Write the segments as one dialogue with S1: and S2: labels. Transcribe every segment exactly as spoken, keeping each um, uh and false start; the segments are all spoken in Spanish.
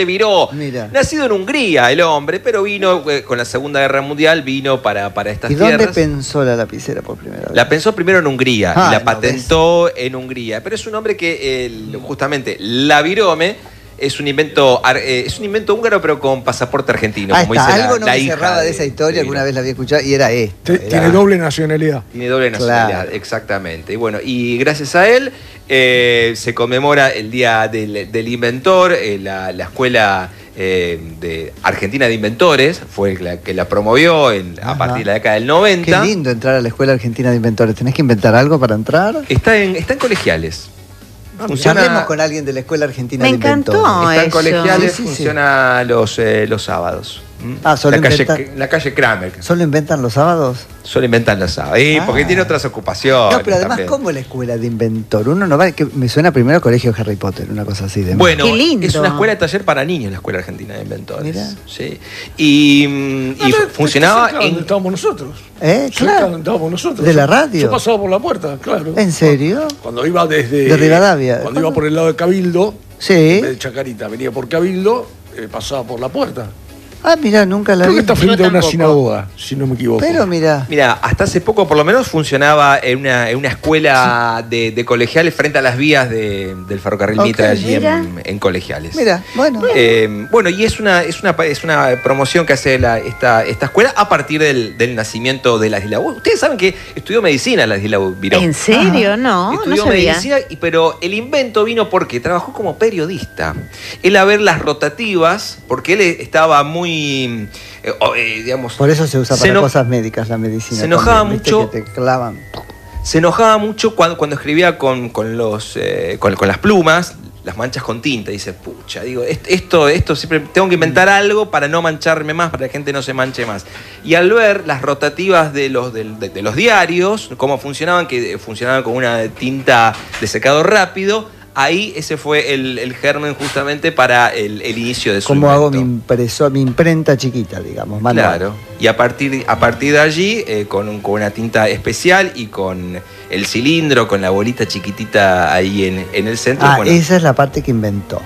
S1: Viró,
S2: Mira.
S1: nacido en Hungría el hombre, pero vino eh, con la Segunda Guerra Mundial, vino para, para estas
S2: ¿Y
S1: tierras.
S2: dónde pensó la lapicera por primera vez?
S1: La pensó primero en Hungría
S2: Ah,
S1: y la
S2: no,
S1: patentó ¿ves? en Hungría. Pero es un hombre que eh, justamente la virome es un invento eh, es un invento húngaro, pero con pasaporte argentino.
S2: Ah,
S1: como
S2: está.
S1: dice
S2: Algo
S1: la,
S2: no
S1: la
S2: me
S1: hija
S2: cerraba de esa historia,
S1: de
S2: alguna vez la había escuchado, y era esto.
S3: Te-
S2: era-
S3: Tiene doble nacionalidad.
S1: Tiene doble nacionalidad,
S2: Claro.
S1: exactamente. Y bueno, y gracias a él eh, se conmemora el Día del, del Inventor, eh, la, la escuela eh, de Argentina de Inventores fue la que la promovió en, a
S2: Ajá.
S1: partir de la década del
S2: Qué
S1: noventa.
S2: lindo entrar a la Escuela Argentina de Inventores. ¿Tenés que inventar algo para entrar?
S1: Está en, está en colegiales.
S2: Charlemos con alguien de la Escuela Argentina
S4: Me
S2: de
S4: encantó.
S2: Inventores.
S1: Está en
S4: eso.
S1: colegiales,
S2: Sí, sí, sí.
S1: funciona los, eh, los sábados. ¿Mm?
S2: Ah, solo
S1: la, calle,
S2: inventa-
S1: la calle Kramer.
S2: ¿Solo inventan los sábados?
S1: Solo inventan los sábados. Sí,
S2: Ah.
S1: porque tiene otras ocupaciones.
S2: No, pero además,
S1: también.
S2: ¿cómo la Escuela de Inventor? Uno no va, que me suena primero al colegio Harry Potter, una cosa así de
S1: Bueno,
S4: Qué lindo.
S1: es una escuela de taller para niños, la Escuela Argentina de Inventores.
S2: Mirá.
S1: Sí. Y, mm, y
S3: Ah,
S1: fu-
S3: no,
S1: funcionaba
S3: cerca donde
S1: en...
S3: estábamos nosotros.
S2: ¿Eh?
S3: Cerca
S2: Claro.
S3: donde estábamos nosotros.
S2: ¿De la
S3: Yo-
S2: radio?
S3: Yo pasaba por la puerta, claro.
S2: ¿En serio?
S3: Cuando iba desde...
S2: De Rivadavia.
S3: Cuando iba por el lado de Cabildo,
S2: Sí.
S3: en vez de Chacarita, venía por Cabildo, eh, pasaba por la puerta.
S2: Ah, mira, nunca la
S3: Creo
S2: vi.
S3: que está frente
S4: Yo
S3: a una
S4: tampoco.
S3: sinagoga, si no me equivoco.
S2: Pero mira,
S1: Mira, hasta hace poco por lo menos funcionaba en una, en una escuela de, de colegiales frente a las vías de- del ferrocarril
S2: Ok,
S1: Mitre allí
S4: mira.
S1: en, en colegiales.
S2: mira, bueno.
S1: Eh, bueno, y es una, es una, es una promoción que hace la- esta, esta escuela a partir del, del nacimiento de Ladislau. Ustedes saben que estudió medicina Ladislau Viró.
S4: ¿En serio? No, no
S1: Estudió
S4: sabía.
S1: medicina, y- pero el invento vino porque trabajó como periodista. Él a ver las rotativas, porque él estaba muy, eh, oh, eh, digamos...
S2: Por eso se usa
S1: se
S2: para
S1: eno-
S2: cosas médicas la medicina.
S1: se enojaba
S2: también, ¿viste?
S1: mucho.
S2: Que te clavan.
S1: Se enojaba mucho cuando, cuando escribía con, con los, eh, con, con las plumas, las manchas con tinta. Dice, pucha, digo, est- esto, esto siempre tengo que inventar algo para no mancharme más, para que la gente no se manche más. Y al ver las rotativas de los, del- de, de los diarios, cómo funcionaban, que funcionaban con una tinta de secado rápido, ahí ese fue el, el germen justamente para el, el inicio de su
S2: ¿Cómo hago mi
S1: invento.
S2: impresor, mi imprenta chiquita, digamos? manual?
S1: Claro, y a partir, a partir de allí, eh, con, un- con una tinta especial y con el cilindro, con la bolita chiquitita ahí en, en el centro,
S2: Ah,
S1: bueno,
S2: esa es la parte que inventó.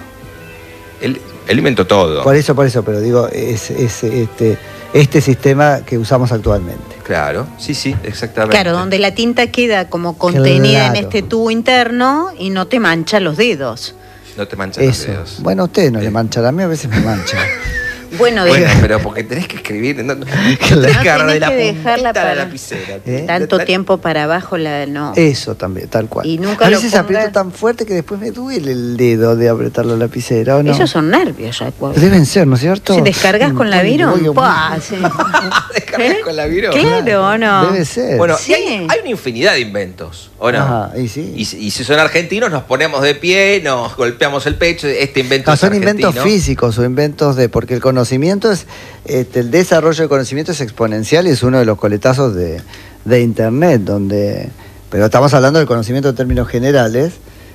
S1: él, él inventó todo.
S2: Por eso, por eso, pero digo, es, es este, este sistema que usamos actualmente.
S1: Claro, sí, sí, exactamente.
S4: Claro, donde la tinta queda como contenida en
S2: Claro.
S4: este tubo interno y no te mancha los dedos.
S1: No te manchas los
S2: Eso.
S1: dedos.
S2: Bueno, a ustedes no
S1: Eh.
S2: le manchan, a mí a veces me manchan.
S4: Bueno, de-
S1: Bueno, pero porque tenés que escribir, no, no, tenés que
S4: No
S1: agarrar de
S4: tenés
S1: la
S4: que dejarla
S1: puntita de
S4: para-
S1: la lapicera.
S2: ¿Eh?
S4: tanto
S1: La-
S4: tiempo para abajo, la no.
S2: Eso también, tal cual.
S4: Y nunca
S2: a
S4: lo
S2: veces
S4: pongas-
S2: aprieto tan fuerte que después me duele el dedo de apretar la lapicera, ¿o no?
S4: Esos son nervios, ya. cu-
S2: Deben ser, ¿no es cierto?
S4: Si descargas con la
S2: Uy,
S4: Virón,
S2: uy, uy.
S4: ¡pua! Sí.
S1: Descargas
S4: ¿Eh?
S1: con la viró.
S4: Claro, ¿o no?
S2: Debe ser.
S1: Bueno,
S4: Sí.
S1: y hay, hay una infinidad de inventos, ¿o no?
S2: Ajá, y sí.
S1: Y, si- y si son argentinos, nos ponemos de pie, nos golpeamos el pecho, este invento
S2: No,
S1: es
S2: son
S1: argentino.
S2: inventos físicos o inventos de... Porque el conocimiento es... Este, el desarrollo del conocimiento es exponencial y es uno de los coletazos de, de Internet, donde... Pero estamos hablando del conocimiento en términos generales.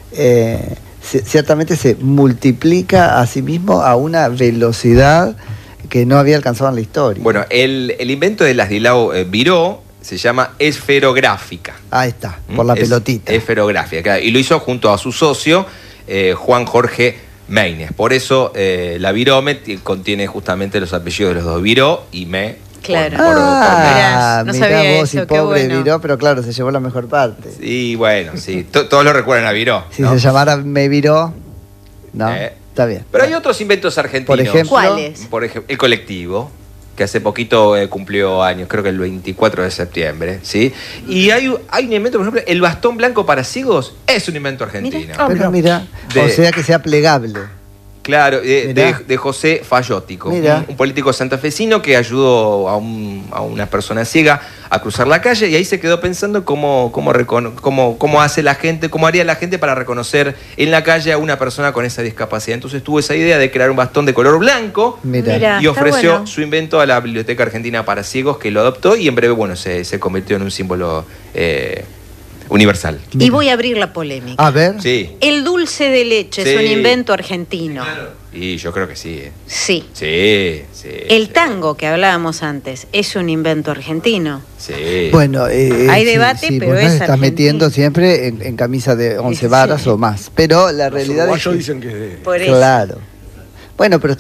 S2: eh, se- ciertamente se multiplica a sí mismo a una velocidad que no había alcanzado en la historia.
S1: Bueno, el, el invento de Ladislau eh, Viró se llama esferográfica.
S2: Ahí está,
S1: ¿Mm?
S2: por la
S1: Es-
S2: pelotita.
S1: Esferográfica, claro. Y lo hizo junto a su socio, eh, Juan Jorge Meines. Por eso eh, la Virome t- contiene justamente los apellidos de los dos, Viró y Me.
S4: Claro.
S1: por- por- por
S2: Ah,
S4: Mirá, no
S2: mirá
S4: sabía
S2: vos
S4: eso,
S2: y
S4: qué
S2: pobre
S4: bueno.
S2: Viró, pero claro, se llevó la mejor parte.
S1: Menes. Y bueno, sí, to- todos lo recuerdan a Viró.
S2: Si
S1: ¿no?
S2: se llamara Me Viró, no,
S1: Eh.
S2: está bien.
S1: Pero hay otros inventos argentinos.
S2: Por ejemplo,
S4: ¿Cuáles?
S1: Por ejemplo, el colectivo, que hace poquito eh, cumplió años, creo que el veinticuatro de septiembre, ¿sí? Y hay, hay un invento, por ejemplo, el bastón blanco para ciegos es un invento argentino.
S4: Mira.
S3: Ah,
S2: pero mira,
S1: De-
S2: o sea que sea plegable.
S1: Claro, de,
S2: Mirá.
S1: de- de José Fayótico,
S2: Mirá.
S1: un, un político santafesino que ayudó a, un- a una persona ciega a cruzar la calle y ahí se quedó pensando cómo, cómo, recono- cómo, cómo hace la gente, cómo haría la gente para reconocer en la calle a una persona con esa discapacidad. Entonces tuvo esa idea de crear un bastón de color blanco
S2: Mira.
S4: Mira.
S1: y
S4: está
S1: ofreció
S4: bueno.
S1: su invento a la Biblioteca Argentina para Ciegos, que lo adoptó y en breve, bueno, se, se convirtió en un símbolo eh, universal.
S4: Y voy a abrir la polémica.
S2: A ver.
S1: Sí.
S4: El dulce de leche
S1: Sí.
S4: es un invento argentino.
S1: Y yo creo que sí. eh.
S4: Sí.
S1: Sí, sí.
S4: El
S1: sí.
S4: tango que hablábamos antes es un invento argentino.
S1: Sí.
S2: Bueno, eh,
S4: Hay
S2: sí,
S4: debate,
S2: sí,
S4: pero
S2: vos
S4: es
S2: nos estás
S4: argentino.
S2: metiendo siempre en, en camisa de once
S4: Sí.
S2: varas o más. Pero la
S3: Los
S2: realidad es
S3: uruguayos
S2: que,
S3: dicen que es de...
S4: Por eso.
S2: claro. Bueno, pero